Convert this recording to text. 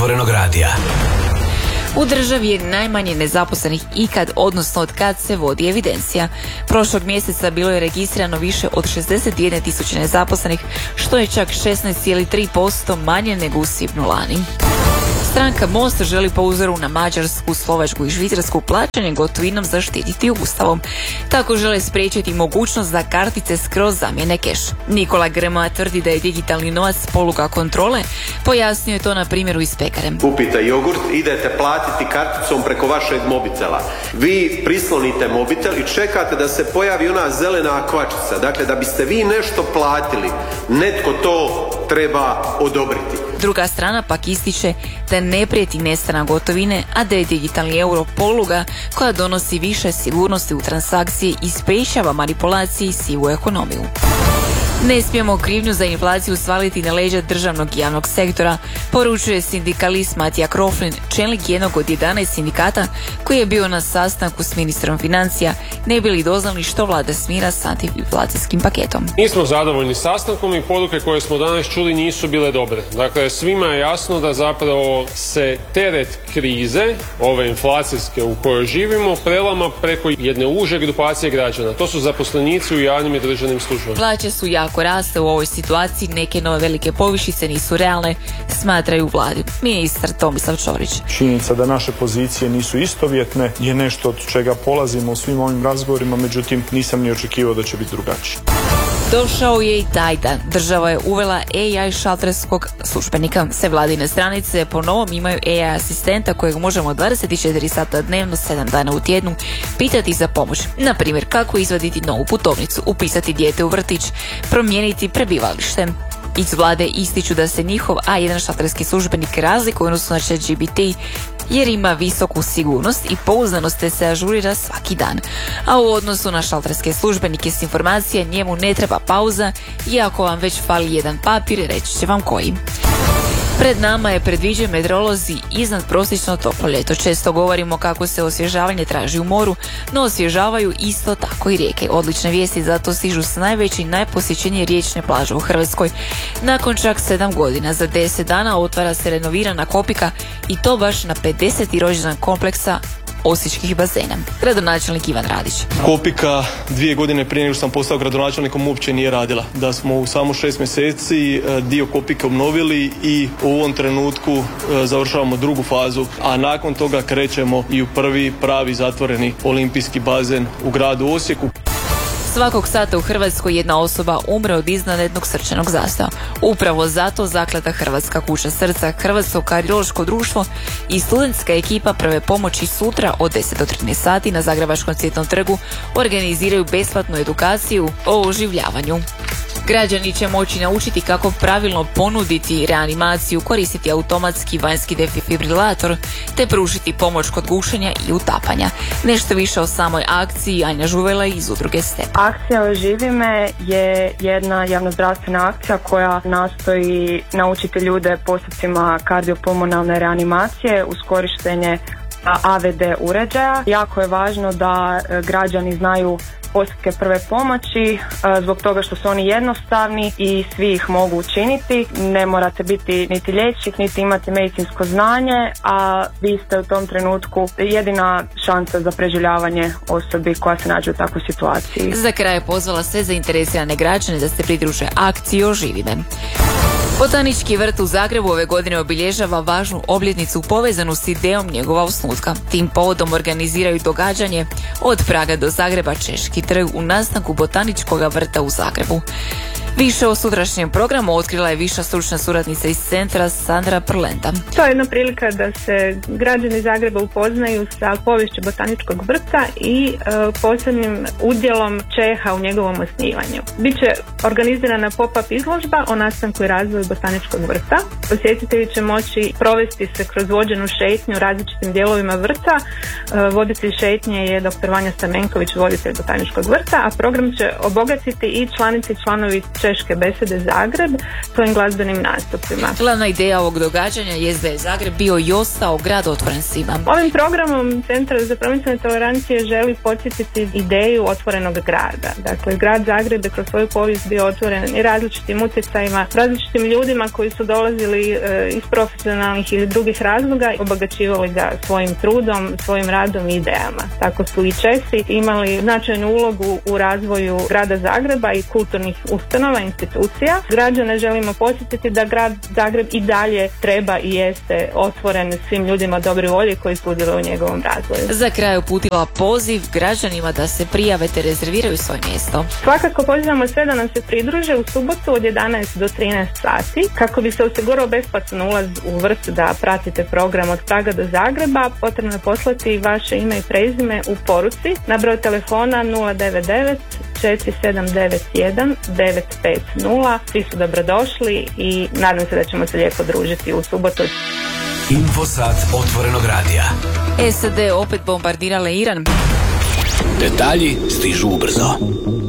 Otvorenog radija. U državi je najmanje nezaposlenih ikad, odnosno od kad se vodi evidencija. Prošlog mjeseca bilo je registrirano više od 61.000 nezaposlenih, što je čak 16,3% manje nego u svibnju lani. Stranka Most želi po uzoru na Mađarsku, Slovačku i Švicarsku plaćanje gotovinom zaštititi Ustavom. Tako žele spriječiti mogućnost da kartice skroz zamijene keš. Nikola Grmoja tvrdi da je digitalni novac poluga kontrole, pojasnio je to na primjeru iz pekare. Kupite jogurt, idete platiti karticom preko vašeg mobitela. Vi prislonite mobitel i čekate da se pojavi ona zelena kvačica. Dakle, da biste vi nešto platili, netko to treba odobriti. Druga strana pak ističe da ne prijeti nestanak gotovine, a da je digitalni euro poluga koja donosi više sigurnosti u transakcije i sprječava manipulacije i sivu ekonomiju. Ne smijemo krivnju za inflaciju svaliti na leđa državnog i javnog sektora, poručuje sindikalist Matija Kroflin, čelnik jednog od 11 sindikata koji je bio na sastanku s ministrom financija, ne bi li doznali što vlada smira s antiinflacijskim paketom. Nismo zadovoljni sastankom i poruke koje smo danas čuli nisu bile dobre. Dakle, svima je jasno da zapravo se teret krize, ove inflacijske u kojoj živimo, prelama preko jedne uže grupacije građana. To su zaposlenici u javnim i državnim službama. Plaće su jako raste u ovoj situaciji, neke nove velike povišice nisu realne, smatraju vladi. Ministar Tomislav Ćorić. Činjenica da naše pozicije nisu istovjetne je nešto od čega polazimo u svim ovim razgovorima, međutim nisam ni očekivao da će biti drugačije. Došao je i taj dan. Država je uvela AI šalterskog službenika. Sve vladine stranice po novom imaju AI asistenta kojeg možemo 24 sata dnevno, 7 dana u tjednu pitati za pomoć. Na primjer, kako izvaditi novu putovnicu, upisati dijete u vrtić, promijeniti prebivalište. Iz vlade ističu da se njihov A1 šalterski službenik razlikuje u odnosu na ChatGPT jer ima visoku sigurnost i pouzdanost te se ažurira svaki dan. A u odnosu na šalterske službenike s informacija njemu ne treba pauza i ako vam već fali jedan papir, reći će vam koji. Pred nama je, predviđaju meteorolozi, iznad prosječno toplo ljeto. Često govorimo kako se osvježavanje traži u moru, no osvježavaju isto tako i rijeke. Odlične vijesti zato stižu s najveće i najposjećenije riječne plaže u Hrvatskoj. Nakon čak 7 godina, za 10 dana otvara se renovirana Kopika i to baš na 50. rođendan kompleksa osječkih bazena. Gradonačelnik Ivan Radić. Kopika 2 godine prije nego što sam postao gradonačelnikom uopće nije radila. Da smo u samo 6 mjeseci dio Kopike obnovili i u ovom trenutku završavamo drugu fazu, a nakon toga krećemo i u prvi pravi zatvoreni olimpijski bazen u gradu Osijeku. Svakog sata u Hrvatskoj jedna osoba umre od iznenadnog srčanog zastoja. Upravo zato zaklada Hrvatska kuća srca, Hrvatsko kardiološko društvo i studentska ekipa prve pomoći sutra od 10 do 13 sati na Zagrebačkom Cvjetnom trgu organiziraju besplatnu edukaciju o oživljavanju. Građani će moći naučiti kako pravilno ponuditi reanimaciju, koristiti automatski vanjski defibrilator te pružiti pomoć kod gušenja i utapanja. Nešto više o samoj akciji Anja Žuvela iz udruge STEP. Akcija Oživi me je jedna javnozdravstvena akcija koja nastoji naučiti ljude postupcima kardiopulmonalne reanimacije uz korištenje AVD uređaja. Jako je važno da građani znaju postupke prve pomoći zbog toga što su oni jednostavni i svi ih mogu učiniti. Ne morate biti niti liječnik, niti imati medicinsko znanje, a vi ste u tom trenutku jedina šansa za preživljavanje osobi koja se nađe u takvoj situaciji. Za kraj je pozvala sve zainteresirane građane da se pridruže akciji Oživi me. Botanički vrt u Zagrebu ove godine obilježava važnu obljetnicu povezanu s idejom njegova osnutka. Tim povodom organiziraju događanje od Praga do Zagreba, Češki trg u nastanku Botaničkog vrta u Zagrebu. Više o sutrašnjem programu otkrila je viša stručna suradnica iz centra Sandra Prlenta. To je jedna prilika da se građani Zagreba upoznaju sa poviješću Botaničkog vrta i posebnim udjelom Čeha u njegovom osnivanju. Biće organizirana pop-up izložba o nastanku i razvoju Botaničkog vrta. Posjetitelji će moći provesti se kroz vođenu šetnju različitim dijelovima vrta. Voditelj šetnje je dr. Vanja Stamenković, voditelj Botaničkog vrta, a program će obogatiti i članice i članovi Češke besede Zagreb svojim glazbenim nastupima. Glavna ideja ovog događanja je da je Zagreb bio i ostao grad otvoren svima. Ovim programom Centra za promicanje tolerancije želi podsjetiti ideju otvorenog grada. Dakle, grad Zagreb je kroz svoju povijest bio otvoren i različitim utjecajima, različitim ljudima koji su dolazili iz profesionalnih ili drugih razloga, obogaćivali ga svojim trudom, svojim radom i idejama. Tako su i Česi imali značajnu ulogu u razvoju grada Zagreba i kulturnih ustanova, institucija. Građane želimo podsjetiti da grad Zagreb i dalje treba i jeste otvoren svim ljudima dobre volje koji sudjeluju u njegovom razvoju. Za kraj uputila poziv građanima da se prijave te rezerviraju svoje mjesto. Svakako pozivamo sve da nam se pridruže u subotu od 11 do 13 sati. Kako bi se osigurao besplatan ulaz u vrt da pratite program od Praga do Zagreba, potrebno je poslati vaše ime i prezime u poruci na broj telefona 099 4791 950. Svi su dobrodošli i nadam se da ćemo se lijepo družiti u subotu. Infosat otvorenog radija. SAD opet bombardirale Iran. Detalji stižu ubrzo.